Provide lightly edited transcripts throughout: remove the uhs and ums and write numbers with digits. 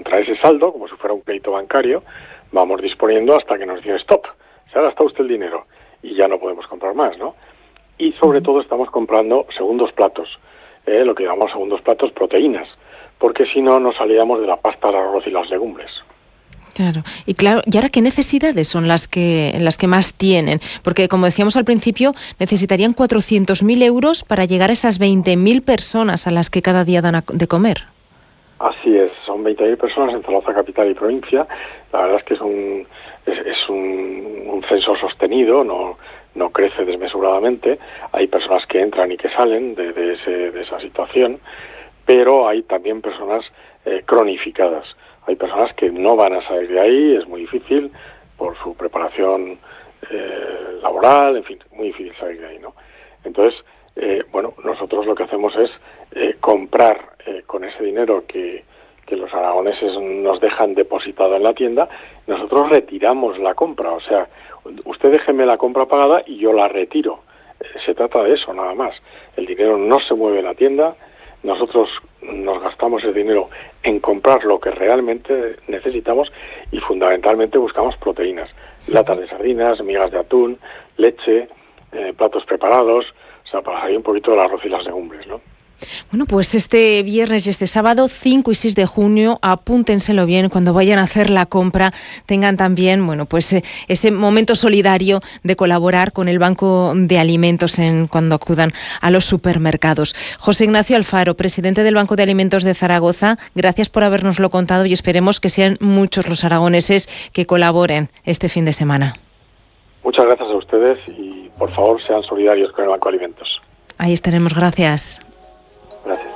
contra ese saldo, como si fuera un crédito bancario, vamos disponiendo hasta que nos dicen stop, se ha gastado usted el dinero y ya no podemos comprar más, ¿no? Y sobre todo estamos comprando segundos platos, lo que llamamos segundos platos, proteínas, porque si no nos salíamos de la pasta, el arroz y las legumbres. Claro, ¿y ahora qué necesidades son las que más tienen? Porque, como decíamos al principio, necesitarían 400.000 euros para llegar a esas 20.000 personas a las que cada día dan de comer. Así es, son 20.000 personas en Zaragoza capital y provincia. La verdad es que es un censo sostenido, no crece desmesuradamente. Hay personas que entran y que salen de esa situación, pero hay también personas cronificadas. Hay personas que no van a salir de ahí, es muy difícil por su preparación laboral, en fin, muy difícil salir de ahí, ¿no? Entonces, nosotros lo que hacemos es comprar con ese dinero que los aragoneses nos dejan depositado en la tienda, nosotros retiramos la compra, o sea, usted déjeme la compra pagada y yo la retiro. Se trata de eso, nada más. El dinero no se mueve en la tienda, nosotros nos gastamos el dinero en comprar lo que realmente necesitamos y fundamentalmente buscamos proteínas, latas de sardinas, migas de atún, leche, platos preparados, o sea, para salir un poquito del arroz y las legumbres, ¿no? Bueno, pues este viernes y este sábado, 5 y 6 de junio, apúntenselo bien, cuando vayan a hacer la compra, tengan también, ese momento solidario de colaborar con el Banco de Alimentos cuando acudan a los supermercados. José Ignacio Alfaro, presidente del Banco de Alimentos de Zaragoza, gracias por habernoslo contado y esperemos que sean muchos los aragoneses que colaboren este fin de semana. Muchas gracias a ustedes y, por favor, sean solidarios con el Banco de Alimentos. Ahí estaremos, gracias. Gracias.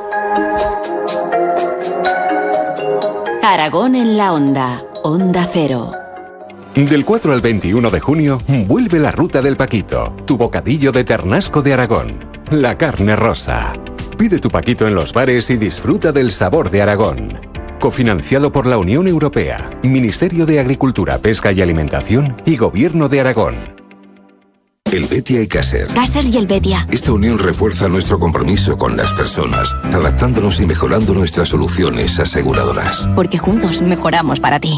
Aragón en la Onda, Onda Cero. Del 4 al 21 de junio, vuelve la Ruta del Paquito, tu bocadillo de ternasco de Aragón. La carne rosa. Pide tu paquito en los bares y disfruta del sabor de Aragón. Cofinanciado por la Unión Europea, Ministerio de Agricultura, Pesca y Alimentación y Gobierno de Aragón. Helvetia y Caser. Caser y Helvetia. Esta unión refuerza nuestro compromiso con las personas, adaptándonos y mejorando nuestras soluciones aseguradoras. Porque juntos mejoramos para ti.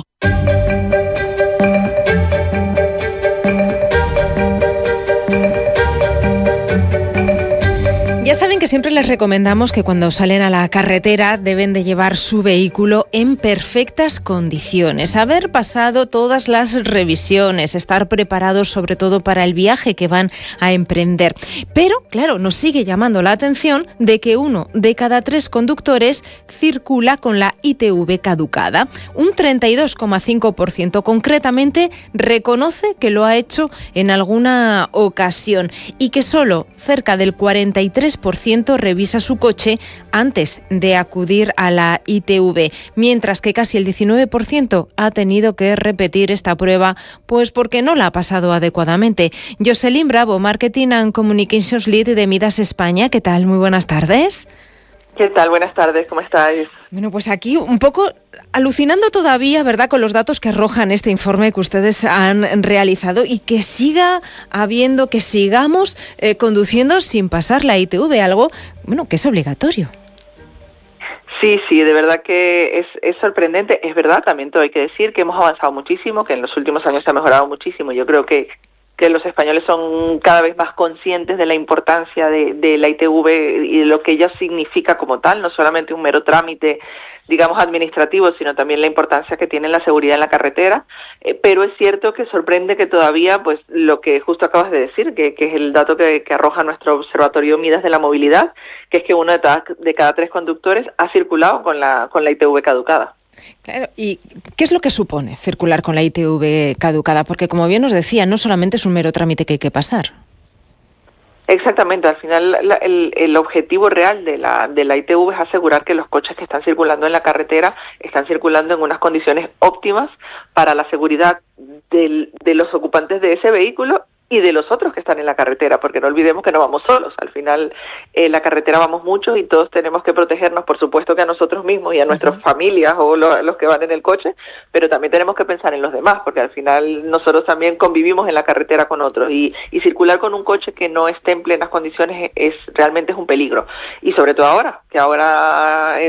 Ya saben que siempre les recomendamos que cuando salen a la carretera deben de llevar su vehículo en perfectas condiciones, haber pasado todas las revisiones, estar preparados sobre todo para el viaje que van a emprender. Pero, claro, nos sigue llamando la atención de que 1 de cada 3 conductores circula con la ITV caducada. Un 32,5% concretamente reconoce que lo ha hecho en alguna ocasión y que solo cerca del 43% revisa su coche antes de acudir a la ITV, mientras que casi el 19% ha tenido que repetir esta prueba pues porque no la ha pasado adecuadamente. Jocelyn Bravo, Marketing and Communications Lead de Midas España. ¿Qué tal? Muy buenas tardes. ¿Qué tal? Buenas tardes, ¿cómo estáis? Bueno, pues aquí un poco alucinando todavía, ¿verdad?, con los datos que arrojan este informe que ustedes han realizado y que sigamos conduciendo sin pasar la ITV, algo, que es obligatorio. Sí, de verdad que es sorprendente. Es verdad, también todo hay que decir que hemos avanzado muchísimo, que en los últimos años se ha mejorado muchísimo. Yo creo que los españoles son cada vez más conscientes de la importancia de la ITV y de lo que ella significa como tal, no solamente un mero trámite, digamos, administrativo, sino también la importancia que tiene la seguridad en la carretera, pero es cierto que sorprende que todavía, pues, lo que justo acabas de decir, que es el dato que arroja nuestro observatorio Midas de la movilidad, que es que 1 de cada 3 conductores ha circulado con la ITV caducada. Claro, ¿y qué es lo que supone circular con la ITV caducada? Porque, como bien nos decía, no solamente es un mero trámite que hay que pasar. Exactamente, al final el objetivo real de la ITV es asegurar que los coches que están circulando en la carretera están circulando en unas condiciones óptimas para la seguridad de los ocupantes de ese vehículo y de los otros que están en la carretera, porque no olvidemos que no vamos solos. Al final, en la carretera vamos muchos y todos tenemos que protegernos, por supuesto que a nosotros mismos y a nuestras familias o los que van en el coche, pero también tenemos que pensar en los demás, porque al final nosotros también convivimos en la carretera con otros y circular con un coche que no esté en plenas condiciones realmente es un peligro. Y sobre todo ahora, que ahora